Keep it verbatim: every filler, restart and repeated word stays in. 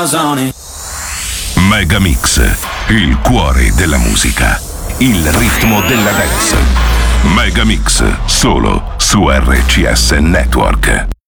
Casoni. Megamix, il cuore della musica, il ritmo della dance. Megamix, solo su R C S Network.